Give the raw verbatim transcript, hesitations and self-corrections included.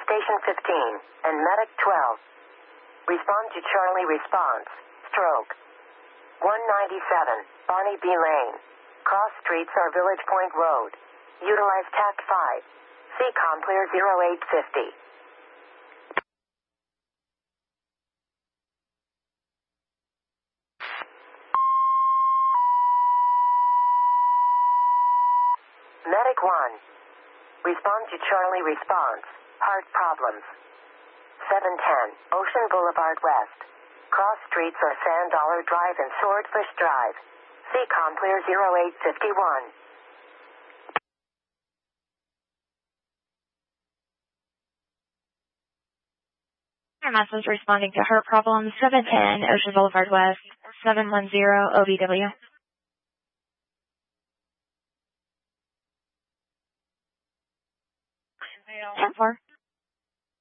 Station fifteen, and Medic twelve. Respond to Charlie response. Stroke. one ninety-seven, Bonnie B. Lane. Cross streets are Village Point Road. Utilize Tact five. C COM clear zero eight fifty. Medic one. Respond to Charlie response. Heart problems. seven ten, Ocean Boulevard West. Cross streets are Sand Dollar Drive and Swordfish Drive. C COM clear zero eight fifty-one. Air Mass is responding to heart problems. seven ten, Ocean Boulevard West. seven one zero, O B W. ten four.